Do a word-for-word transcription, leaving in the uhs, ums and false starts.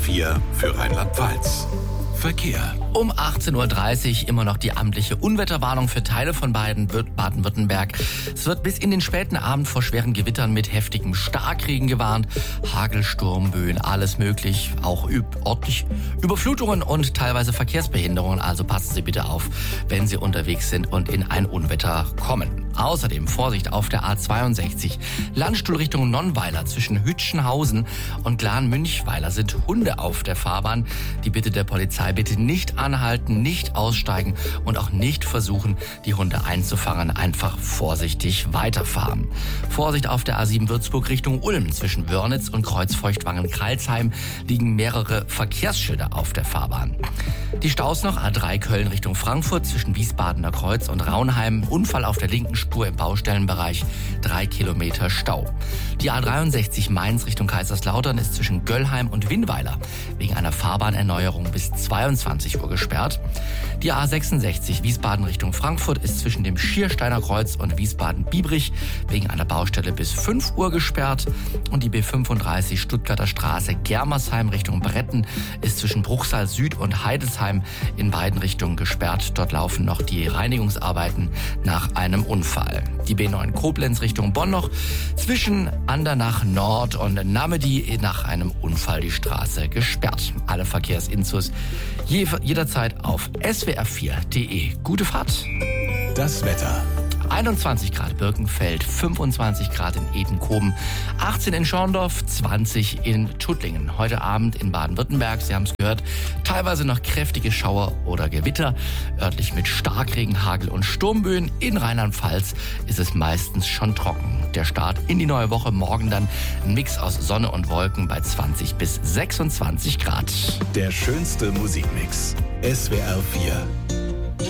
vier für Rheinland-Pfalz. Verkehr. Um achtzehn Uhr dreißig immer noch die amtliche Unwetterwarnung für Teile von Baden-Württemberg. Es wird bis in den späten Abend vor schweren Gewittern mit heftigem Starkregen gewarnt. Hagel, Sturm, Böen, alles möglich. Auch örtlich Überflutungen und teilweise Verkehrsbehinderungen. Also passen Sie bitte auf, wenn Sie unterwegs sind und in ein Unwetter kommen. Außerdem Vorsicht auf der A zweiundsechzig. Landstuhl Richtung Nonnweiler zwischen Hütchenhausen und Glan-Münchweiler sind Hunde auf der Fahrbahn. Die Bitte der Polizei: bitte nicht anhalten, nicht aussteigen und auch nicht versuchen, die Hunde einzufangen. Einfach vorsichtig weiterfahren. Vorsicht auf der A sieben Würzburg Richtung Ulm. Zwischen Wörnitz und Kreuzfeuchtwangen-Kralsheim liegen mehrere Verkehrsschilder auf der Fahrbahn. Die Staus noch: A drei Köln Richtung Frankfurt zwischen Wiesbadener Kreuz und Raunheim. Unfall auf der linken Spur im Baustellenbereich. Drei Kilometer Stau. Die A dreiundsechzig Mainz Richtung Kaiserslautern ist zwischen Göllheim und Winnweiler wegen einer Fahrbahnerneuerung bis zweiundzwanzig Uhr gesperrt. Die A sechsundsechzig Wiesbaden Richtung Frankfurt ist zwischen dem Schiersteiner Kreuz und Wiesbaden-Biebrich wegen einer Baustelle bis fünf Uhr gesperrt. Und die B fünfunddreißig Stuttgarter Straße Germersheim Richtung Bretten ist zwischen Bruchsal Süd und Heidesheim in beiden Richtungen gesperrt. Dort laufen noch die Reinigungsarbeiten nach einem Unfall. Die B neun Koblenz Richtung Bonn noch zwischen Andernach Nord und Namedy nach einem Unfall die Straße gesperrt. Alle Verkehrsinfos je, jederzeit auf S W R vier punkt de. Gute Fahrt. Das Wetter. einundzwanzig Grad Birkenfeld, fünfundzwanzig Grad in Edenkoben, achtzehn in Schorndorf, zwanzig in Tuttlingen. Heute Abend in Baden-Württemberg, Sie haben es gehört, teilweise noch kräftige Schauer oder Gewitter, örtlich mit Starkregen, Hagel und Sturmböen. In Rheinland-Pfalz ist es meistens schon trocken. Der Start in die neue Woche, morgen dann ein Mix aus Sonne und Wolken bei zwanzig bis sechsundzwanzig Grad. Der schönste Musikmix. S W R vier.